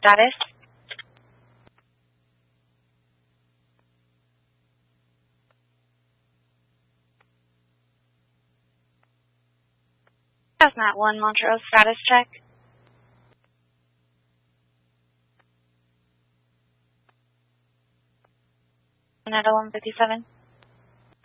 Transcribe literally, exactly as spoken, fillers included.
status. Hazmat one, Montrose, status check. At eleven fifty-seven.